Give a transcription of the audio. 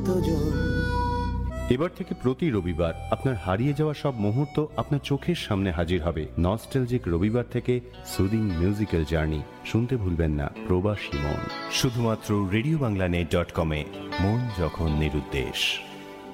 কতজন। এবার থেকে প্রতি রবিবার আপনার হারিয়ে যাওয়া সব মুহূর্ত আপনার চোখের সামনে হাজির হবে। নস্টালজিক রবিবার থেকে সুদিং মিউজিক্যাল জার্নি শুনতে ভুলবেন না। প্রবাসী মন, শুধুমাত্র রেডিও বাংলা net.com-এ। মন যখন নিরুদ্দেশ।